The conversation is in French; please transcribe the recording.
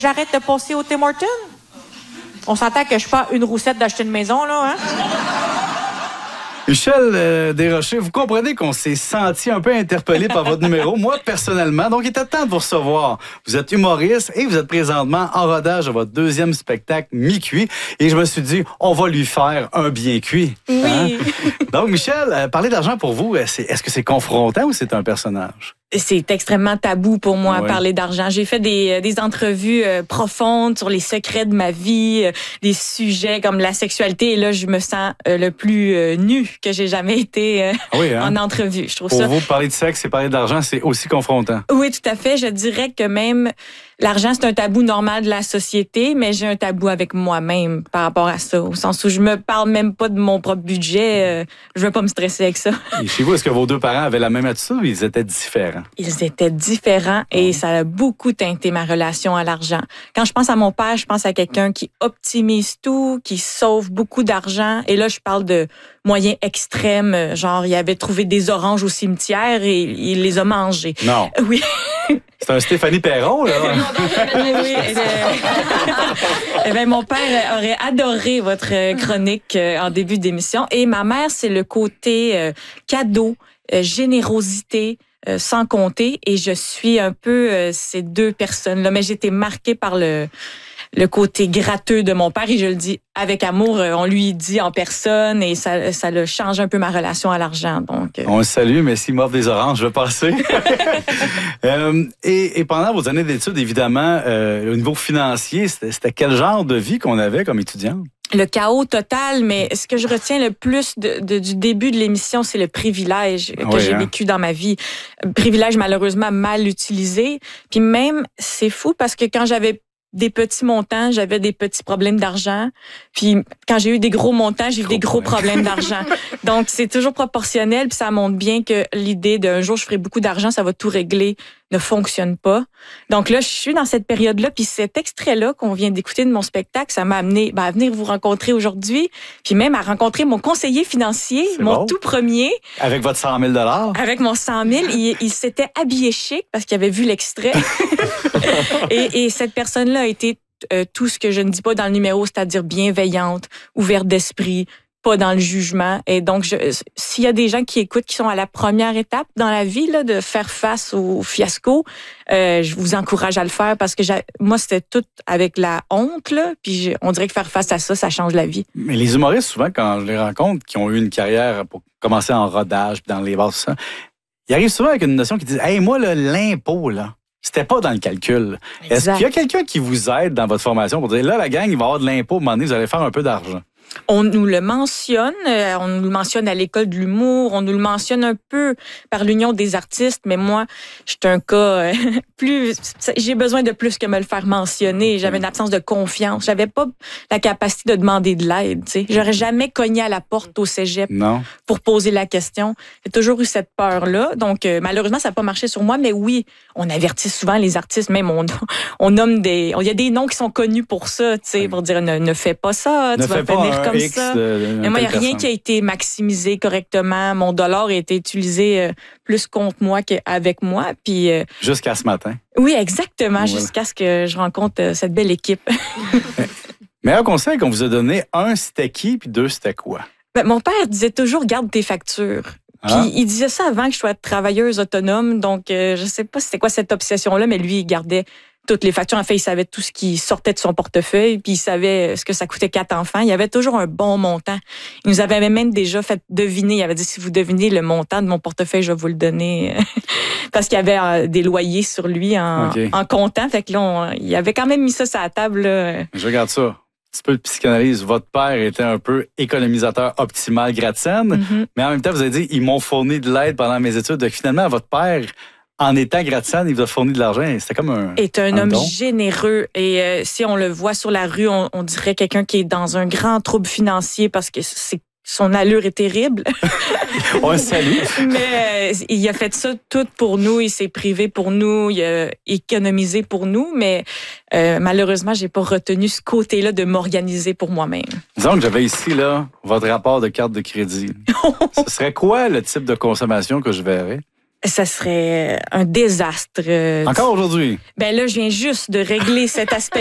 J'arrête de passer au Tim Hortons? On s'entend que je suis pas une roussette d'acheter une maison, là, hein? Michel Desrochers, vous comprenez qu'on s'est senti un peu interpellé par votre numéro, moi personnellement, donc il était temps de vous recevoir. Vous êtes humoriste et vous êtes présentement en rodage de votre deuxième spectacle mi-cuit et je me suis dit, on va lui faire un bien cuit. Oui. Hein? Donc Michel, parler d'argent pour vous, est-ce que c'est confrontant ou c'est un personnage? C'est extrêmement tabou pour moi, Oui. parler d'argent. J'ai fait des entrevues profondes sur les secrets de ma vie, des sujets comme la sexualité. Et là, je me sens le plus nue que j'ai jamais été Oui, hein? en entrevue. Je trouve Pour ça. vous, parler de sexe et parler d'argent, c'est aussi confrontant. Oui, tout à fait. Je dirais que même l'argent, c'est un tabou normal de la société, mais j'ai un tabou avec moi-même par rapport à ça. Au sens où je me parle même pas de mon propre budget. Je veux pas me stresser avec ça. Et chez vous, est-ce que vos deux parents avaient la même attitude ou ils étaient différents? Ils étaient différents et ça a beaucoup teinté ma relation à l'argent. Quand je pense à mon père, je pense à quelqu'un qui optimise tout, qui sauve beaucoup d'argent. Et là, je parle de moyens extrêmes. Genre, il avait trouvé des oranges au cimetière et il les a mangées. Non. Oui. C'est un Stéphanie Perron, là. Oui. Mon père aurait adoré votre chronique en début d'émission. Et ma mère, c'est le côté cadeau, générosité, sans compter. Et je suis un peu ces deux personnes-là. Mais j'ai été marquée par le côté gratteux de mon père. Et je le dis avec amour. On lui dit en personne. Et ça le change un peu ma relation à l'argent. Donc, On le salue, mais s'il m'offre des oranges, je vais passer. Et pendant vos années d'études, évidemment, au niveau financier, c'était quel genre de vie qu'on avait comme étudiante? Le chaos total, mais ce que je retiens le plus du début de l'émission, c'est le privilège que j'ai vécu dans ma vie. Privilège malheureusement mal utilisé. Puis même, c'est fou parce que quand j'avais des petits montants, j'avais des petits problèmes d'argent. Puis quand j'ai eu des gros montants, j'ai eu des gros problèmes d'argent. Donc c'est toujours proportionnel, puis ça montre bien que l'idée d'un jour je ferai beaucoup d'argent, ça va tout régler, ne fonctionne pas. Donc là, je suis dans cette période-là, puis cet extrait-là qu'on vient d'écouter de mon spectacle, ça m'a amené à venir vous rencontrer aujourd'hui, puis même à rencontrer mon conseiller financier, mon tout premier. Avec votre 100 000 $? Avec mon 100 000, il s'était habillé chic parce qu'il avait vu l'extrait. et cette personne-là a été tout ce que je ne dis pas dans le numéro, c'est-à-dire bienveillante, ouverte d'esprit, pas dans le jugement. Et donc, s'il y a des gens qui écoutent, qui sont à la première étape dans la vie, là, de faire face au fiasco, je vous encourage à le faire parce que moi, c'était tout avec la honte, là. Puis on dirait que faire face à ça, ça change la vie. Mais les humoristes, souvent, quand je les rencontre, qui ont eu une carrière pour commencer en rodage, puis dans les bases, ça, ils arrivent souvent avec une notion qui dit « Hey, moi, là, l'impôt, là, c'était pas dans le calcul. » Est-ce qu'il y a quelqu'un qui vous aide dans votre formation pour dire « Là, la gang, il va y avoir de l'impôt, à un moment donné, vous allez faire un peu d'argent. » On nous le mentionne, à l'école de l'humour, on nous le mentionne un peu par l'Union des artistes, mais moi, j'étais un cas j'ai besoin de plus que me le faire mentionner. J'avais une absence de confiance. J'avais pas la capacité de demander de l'aide, tu sais. J'aurais jamais cogné à la porte au cégep pour poser la question. J'ai toujours eu cette peur-là. Donc, malheureusement, ça n'a pas marché sur moi, mais oui, on avertit souvent les artistes, même on nomme il y a des noms qui sont connus pour ça, tu sais, pour dire ne fais pas ça, tu vas finir comme ça. Mais moi, il n'y a rien qui a été maximisé correctement. Mon dollar a été utilisé plus contre moi qu'avec moi. Puis, jusqu'à ce matin. Oui, exactement. Voilà. Jusqu'à ce que je rencontre cette belle équipe. Meilleur conseil qu'on vous a donné, 1, c'était qui, puis 2, c'était quoi? Mon père disait toujours, garde tes factures. Puis il disait ça avant que je sois travailleuse autonome. Donc, je sais pas c'était quoi cette obsession-là, mais lui, il gardait toutes les factures. En fait, il savait tout ce qui sortait de son portefeuille, puis il savait ce que ça coûtait 4 enfants. Il y avait toujours un bon montant. Il nous avait même déjà fait deviner. Il avait dit, si vous devinez le montant de mon portefeuille, je vais vous le donner. Parce qu'il y avait des loyers sur lui en comptant. Fait que là, il avait quand même mis ça sur la table. Là. Je regarde ça. Un petit peu de psychanalyse. Votre père était un peu économisateur optimal gratte-ciel, mais en même temps, vous avez dit, ils m'ont fourni de l'aide pendant mes études. Donc, finalement, votre père, en étant gratte-ciel, il vous a fourni de l'argent. C'était comme un est un homme généreux. Et si on le voit sur la rue, on dirait quelqu'un qui est dans un grand trouble financier parce que son allure est terrible. On le salue. Mais il a fait ça tout pour nous. Il s'est privé pour nous. Il a économisé pour nous. Mais malheureusement, j'ai pas retenu ce côté-là de m'organiser pour moi-même. Disons que j'avais ici votre rapport de carte de crédit. Ce serait quoi le type de consommation que je verrais? Ça serait un désastre. Encore aujourd'hui? Ben là, je viens juste de régler cet aspect